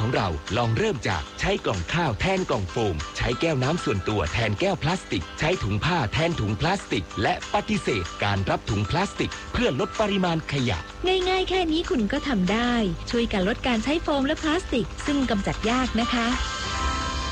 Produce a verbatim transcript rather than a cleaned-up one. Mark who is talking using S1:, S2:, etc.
S1: ของเราลองเริ่มจากใช้กล่องข้าวแทนกล่องโฟมใช้แก้วน้ำส่วนตัวแทนแก้วพลาสติกใช้ถุงผ้าแทนถุงพลาสติกและปฏิเสธการรับถุงพลาสติกเพื่อลดปริมาณขยะ
S2: ง่ายๆแค่นี้คุณก็ทำได้ช่วยกันลดการใช้โฟมและพลาสติกซึ่งกำจัดยากนะคะ